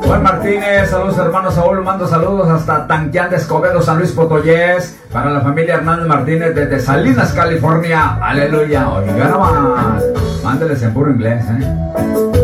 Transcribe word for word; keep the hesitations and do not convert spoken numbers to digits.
Juan Martínez, saludos hermano Saúl, mando saludos hasta Tanquián de Escobedo, San Luis Potoyés, para la familia Hernández Martínez desde Salinas, California, aleluya. Oiga nomás, mándeles en puro inglés, eh.